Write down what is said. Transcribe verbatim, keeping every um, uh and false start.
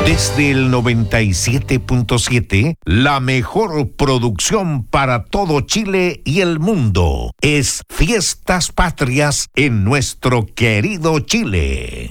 Desde el noventa y siete punto siete, la mejor producción para todo Chile y el mundo es Fiestas Patrias en nuestro querido Chile.